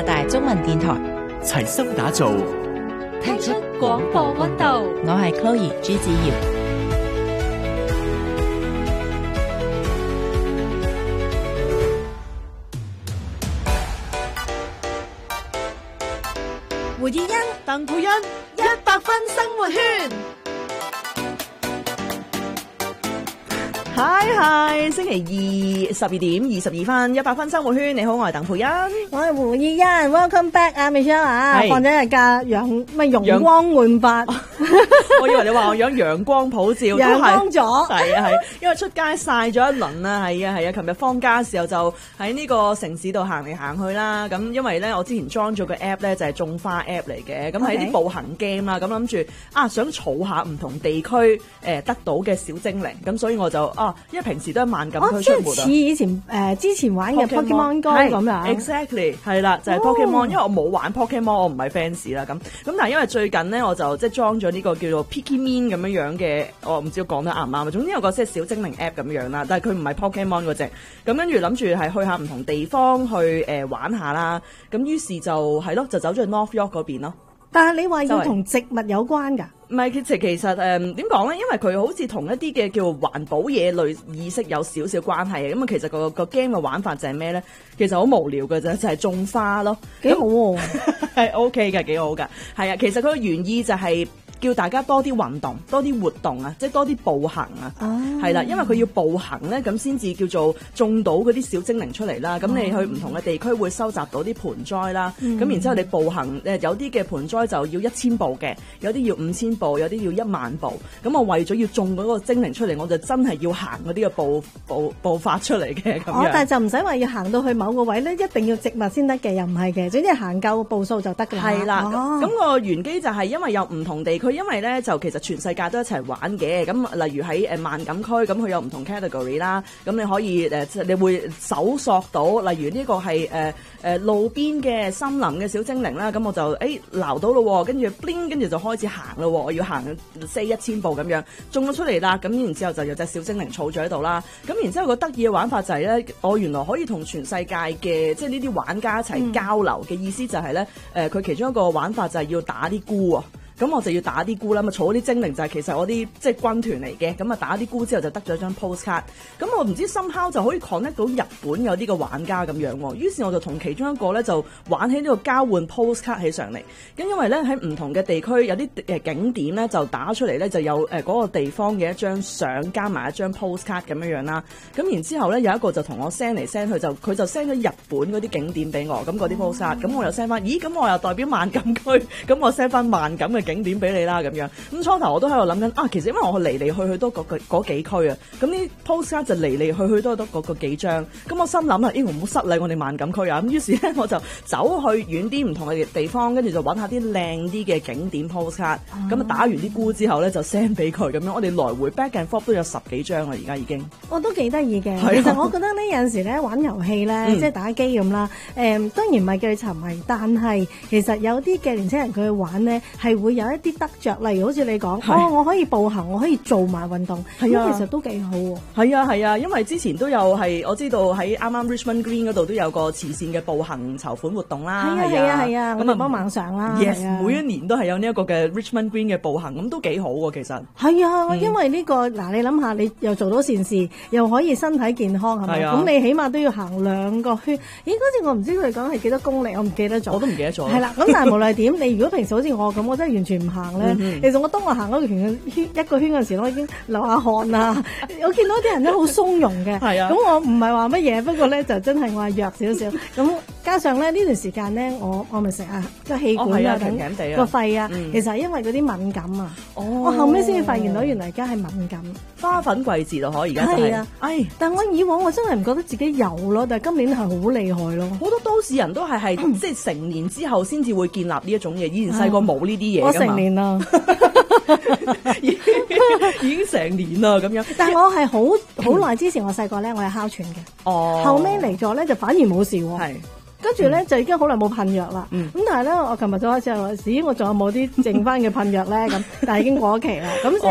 拿大中文電台， 齊心打造聽出廣播溫度。我係 Chloe 朱子瑤。 胡燕欣、鄧佩欣100分生活圈。Hi， 星期二12點22分100分生活圈，你好，我係鄧佩欣， 我係胡燕欣 ，Welcome back 啊 Michelle 啊，放咗日假，容光煥發。 我以為你話我陽光普照， 陽光咗， 係啊係，因為出街曬咗一輪啦，係啊，琴日放假嘅時候就喺呢個城市度行嚟行去啦，咁因為咧我之前裝咗個 app 咧就係種花 app 嚟嘅，咁係啲步行 game 啦，咁諗住想儲下唔同地區得到嘅小精靈，咁所以我就因為平時都係萬禁區出沒啊， 似以前之前玩嘅 Pokemon Go 咁樣 ，exactly 係啦，就係 Pokemon，因為我冇玩 Pokemon，我唔係 fans 啦咁但係因為最近咧我就即係裝咗呢個叫做 Pikmin 咁樣嘅，我唔知講得啱唔啱啊，總之有個即係小精靈 app 咁樣啦，但係佢唔係 Pokemon 嗰隻，咁跟住諗住係去下唔同地方去玩下啦，咁於是就係咯，就走咗去 North York 嗰邊咯。 但係你話要同植物有關㗎？ 唔係，其實點講咧？因為佢好似同一啲嘅叫環保嘢類意識有少少關係嘅。咁其實個 game 嘅玩法就係咩咧？其實好無聊嘅啫，就係種花咯。 幾好喎， 係 OK 嘅，幾好㗎。係啊，其實佢嘅原意就係叫大家多啲運動，多啲活動啊，即係多啲步行啊。係啦，因為佢要步行咧，咁先至叫做種到嗰啲小精靈出嚟啦。咁你去唔同嘅地區會收集到啲盆栽啦。咁然之後你步行有啲嘅盆栽就要1000步嘅，有啲要5000步，有啲要10000步。咁我為咗要種嗰個精靈出嚟，我就真係要行嗰啲嘅步法出嚟嘅咁樣。 但係就唔使話要行到去某個位咧，一定要植物先得嘅，又唔係嘅，總之行夠步數就得㗎啦。 係啦，咁個原機就係因為有唔同地區，因為咧就其實全世界都一齊玩嘅。咁例如喺萬錦區，咁佢有唔同 category 啦。咁你可以你會搜索到，例如呢個係路邊嘅森林嘅小精靈啦。咁我就撈到咯，跟住 bling，跟住就開始行咯。我要行say 1000步咁樣，種咗出嚟啦。咁然之後就有隻小精靈儲咗喺度啦。咁然之後個得意嘅玩法就係咧，我原來可以同全世界嘅即係呢啲玩家一齊交流嘅意思就係咧，佢其中一個玩法就係要打啲菇啊。咁我就要打啲菇啦，儲啲精靈就係其實我啲即係軍團嚟嘅，咁打啲菇之後就得咗張 postcard。咁我唔知somehow就可以 connect 到日本有啲個玩家咁樣喎，於是我就同其中一個咧就玩起呢個交換 postcard 起上嚟。咁因為咧喺唔同嘅地區有啲景點咧就打出嚟咧就有嗰個地方嘅一張相加埋一張 postcard 咁樣啦。咁然之後咧有一個就同我 send 嚟 send 去，佢就 send 咗日本嗰啲景點俾我，咁嗰啲 postcard，咁我又 send 翻，咦咁我又代表萬錦區，咁我 send 翻萬錦嘅景點俾你啦咁樣。咁初頭我都喺度諗緊其實因為我嚟嚟去去都嗰幾區啊，咁啲 postcard 就嚟嚟去去都嗰幾張，咁我心諗我唔好失禮我哋萬錦區啊，咁於是咧我就走去遠啲唔同嘅地方，跟住就揾下啲靚啲嘅景點 postcard，咁打完啲菇之後咧就 send 俾佢咁樣，我哋來回 back and forth 都有10幾張啦，而家已經。 我都幾得意嘅，其實我覺得呢有陣時咧玩遊戲咧，即係打機咁啦，當然唔係叫你沉迷，但係其實有啲嘅年輕人佢去玩咧係會有一啲得着，例如好似你講，我可以步行，我可以做埋運動，咁其實都幾好喎。 係啊，因為之前都有我知道喺啱啱 Richmond Green 嗰度都有個慈善嘅步行籌款活動啦。 係啊，咁幫忙上啦。 Yes， 每一年都係有呢一個嘅 Richmond Green 嘅步行，咁都幾好喎，其實。 係啊，因為呢個嗱，你諗下，你又做到善事，又可以身體健康，係咪？咁你起碼都要行2個圈。咦，嗰次我唔知佢哋講係幾多公里，我唔記得咗。 我都唔記得咗。係啦，咁但係無論點，你如果平時好似我咁，我真係完全唔行咧。其實我當我行一個圈嘅時候，我已經流下汗啊！我見到啲人都好鬆容嘅。係啊。咁我唔係話乜嘢，不過咧就真係我係弱少少。咁加上咧呢段時間咧，我咪食個氣管啊，等個肺啊，其實係因為嗰啲敏感啊。我後尾先至發現到原來而家係敏感。 花粉季節咯，而家就係。 但我以往我真係唔覺得自己有咯，但係今年係好厲害咯。 好多都市人都係即係成年之後先至會建立呢一種嘢，以前細個冇呢啲嘢㗎嘛。 我成年啦。 已經成年啦咁樣， 但係我係好耐之前，我細個咧，我係哮喘嘅。後尾嚟咗咧，就反而冇事喎。係。跟住咧就已經好耐冇噴藥啦。咁但係咧，我琴日就開始話，咦，我仲有冇啲剩翻嘅噴藥咧？咁但係已經過咗期啦。咁